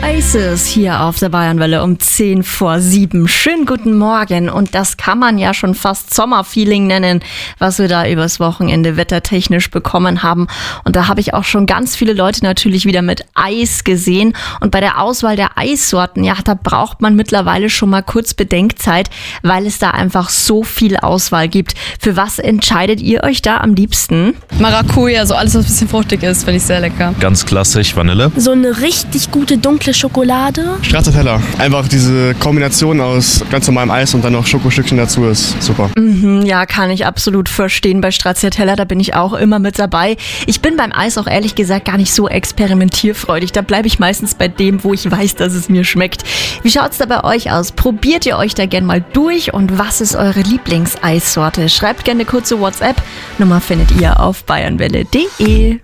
Oasis hier auf der Bayernwelle um 6:50. Schönen guten Morgen, und das kann man ja schon fast Sommerfeeling nennen, was wir da übers Wochenende wettertechnisch bekommen haben. Und da habe ich auch schon ganz viele Leute natürlich wieder mit Eis gesehen. Und bei der Auswahl der Eissorten, ja, da braucht man mittlerweile schon mal kurz Bedenkzeit, weil es da einfach so viel Auswahl gibt. Für was entscheidet ihr euch da am liebsten? Maracuja, so alles, was ein bisschen fruchtig ist, finde ich sehr lecker. Ganz klassisch Vanille. So eine richtig gute dunkle Schokolade. Stracciatella. Einfach diese Kombination aus ganz normalem Eis und dann noch Schokostückchen dazu ist super. Ja, kann ich absolut verstehen. Bei Stracciatella, da bin ich auch immer mit dabei. Ich bin beim Eis auch ehrlich gesagt gar nicht so experimentierfreudig. Da bleibe ich meistens bei dem, wo ich weiß, dass es mir schmeckt. Wie schaut's da bei euch aus? Probiert ihr euch da gern mal durch? Und was ist eure Lieblingseissorte? Schreibt gerne eine kurze WhatsApp. Nummer findet ihr auf bayernwelle.de.